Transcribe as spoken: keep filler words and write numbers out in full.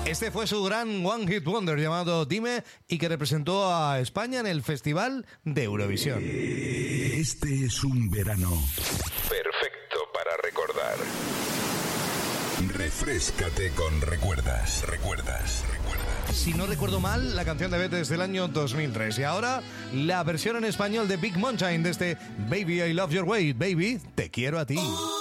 Este fue su gran One Hit Wonder llamado Dime y que representó a España en el Festival de Eurovisión. Este es un verano perfecto para recordar. Refréscate con recuerdas, recuerdas, recuerdas. Si no recuerdo mal, la canción de Bette es del año dos mil tres. Y ahora, la versión en español de Big Mountain de este Baby I Love Your Way. Baby, te quiero a ti.